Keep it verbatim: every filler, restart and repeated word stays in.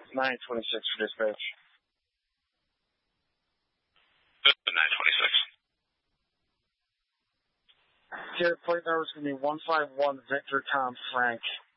nine twenty-six for dispatch. nine twenty-six. Okay, plate number is going to be one five one Victor Tom Frank.